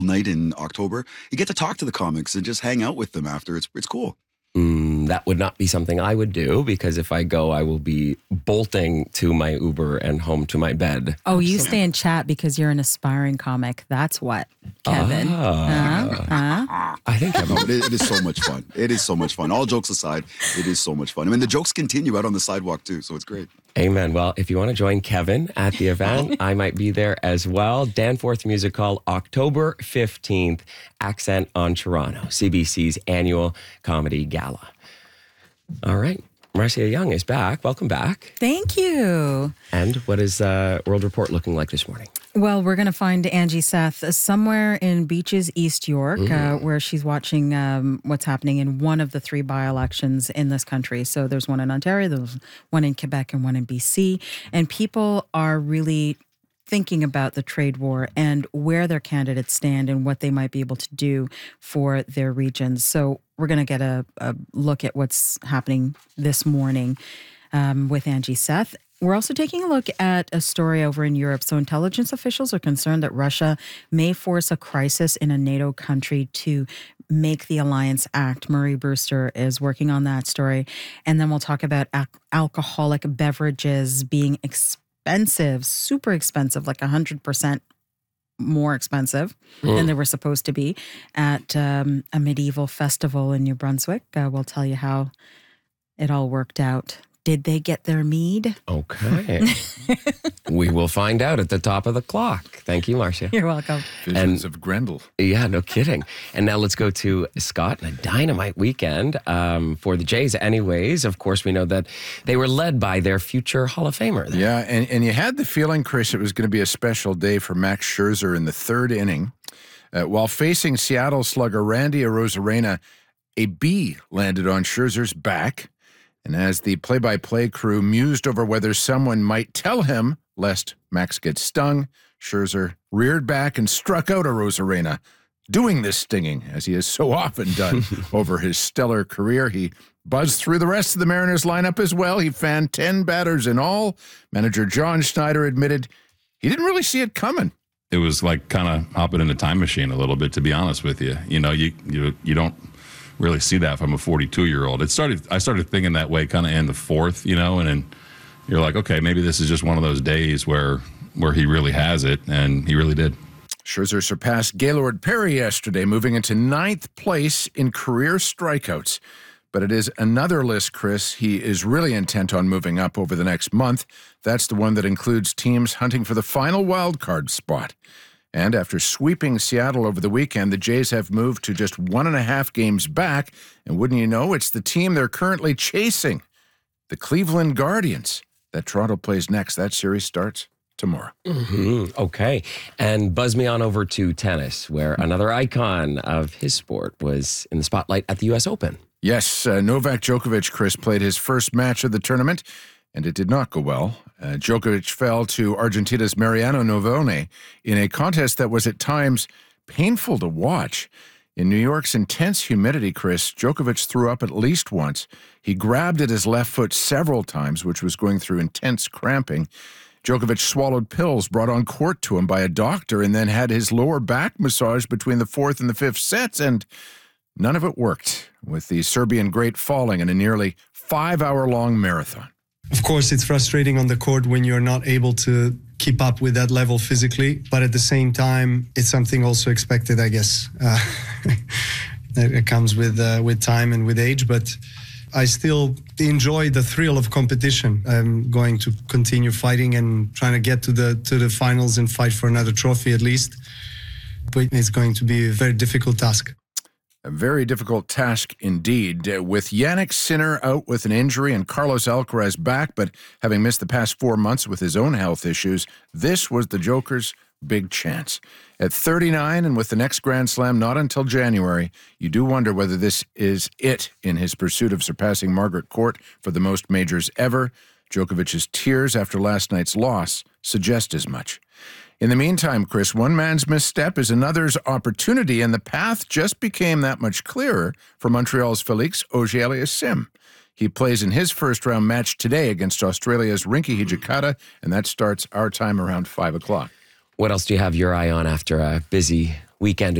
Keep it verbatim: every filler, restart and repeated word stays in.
night in October. You get to talk to the comics and just hang out with them after. It's it's cool. Mm, that would not be something I would do, because if I go, I will be bolting to my Uber and home to my bed. Oh, you stay and chat because you're an aspiring comic. That's what, Kevin. Ah. Uh, uh. I think I'm No, but it, it is so much fun. It is so much fun. All jokes aside, it is so much fun. I mean, the jokes continue out on the sidewalk too, so it's great. Amen. Well, if you want to join Kevin at the event, I might be there as well. Danforth Music Hall, October fifteenth, Accent on Toronto, C B C's annual comedy gala. All right. Marcia Young is back. Welcome back. Thank you. And what is uh, World Report looking like this morning? Well, we're going to find Angie Seth somewhere in Beaches, East York, mm. uh, where she's watching um, what's happening in one of the three by-elections in this country. So there's one in Ontario, there's one in Quebec, and one in B C. And people are really thinking about the trade war and where their candidates stand and what they might be able to do for their regions. So we're going to get a, a look at what's happening this morning um, with Angie Seth. We're also taking a look at a story over in Europe. So intelligence officials are concerned that Russia may force a crisis in a NATO country to make the alliance act. Murray Brewster is working on that story. And then we'll talk about al- alcoholic beverages being expensive, super expensive, like one hundred percent more expensive mm. than they were supposed to be at um, a medieval festival in New Brunswick. Uh, we'll tell you how it all worked out. Did they get their mead? Okay. We will find out at the top of the clock. Thank you, Marcia. You're welcome. Visions And- of Grendel. Yeah, no kidding. And now let's go to Scott and a dynamite weekend um, for the Jays anyways. Of course, we know that they were led by their future Hall of Famer. There. Yeah, and, and you had the feeling, Chris, it was going to be a special day for Max Scherzer in the third inning. Uh, while facing Seattle slugger Randy Arozarena, a bee landed on Scherzer's back. And as the play-by-play crew mused over whether someone might tell him, lest Max get stung, Scherzer reared back and struck out Arozarena, doing this stinging, as he has so often done over his stellar career. He buzzed through the rest of the Mariners lineup as well. He fanned ten batters in all. Manager John Schneider admitted he didn't really see it coming. It was like kind of hopping in a time machine a little bit, to be honest with you. You know, you you you don't really see that from a forty-two-year-old. It started. I started thinking that way kind of in the fourth, you know, and then you're like, okay, maybe this is just one of those days where where he really has it, and he really did. Scherzer surpassed Gaylord Perry yesterday, moving into ninth place in career strikeouts. But it is another list, Chris, he is really intent on moving up over the next month. That's the one that includes teams hunting for the final wild card spot. And after sweeping Seattle over the weekend, the Jays have moved to just one and a half games back. And wouldn't you know, it's the team they're currently chasing, the Cleveland Guardians, that Toronto plays next. That series starts tomorrow. Mm-hmm. Okay. And buzz me on over to tennis, where another icon of his sport was in the spotlight at the U S Open. Yes, uh, Novak Djokovic, Chris, played his first match of the tournament, and it did not go well. Uh, Djokovic fell to Argentina's Mariano Navone in a contest that was at times painful to watch. In New York's intense humidity, Chris, Djokovic threw up at least once. He grabbed at his left foot several times, which was going through intense cramping. Djokovic swallowed pills brought on court to him by a doctor and then had his lower back massaged between the fourth and the fifth sets, and none of it worked, with the Serbian great falling in a nearly five-hour-long marathon. Of course, it's frustrating on the court when you're not able to keep up with that level physically, but at the same time, it's something also expected, I guess. Uh, it comes with uh, with time and with age, but I still enjoy the thrill of competition. I'm going to continue fighting and trying to get to the to the finals and fight for another trophy at least, but it's going to be a very difficult task. A very difficult task indeed, uh, with Yannick Sinner out with an injury and Carlos Alcaraz back, but having missed the past four months with his own health issues. This was the Joker's big chance. At thirty-nine and with the next Grand Slam not until January, you do wonder whether this is it in his pursuit of surpassing Margaret Court for the most majors ever. Djokovic's tears after last night's loss suggest as much. In the meantime, Chris, one man's misstep is another's opportunity, and the path just became that much clearer for Montreal's Felix Auger-Aliassime. He plays in his first-round match today against Australia's Rinky Hijikata, and that starts our time around five o'clock. What else do you have your eye on after a busy weekend